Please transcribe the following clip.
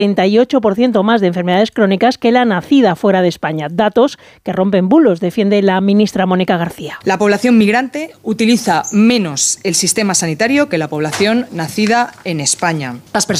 38% más de enfermedades crónicas que la nacida fuera de España. Datos que rompen bulos, defiende la ministra Mónica García. La población migrante utiliza menos el sistema sanitario que la población nacida en España. Las personas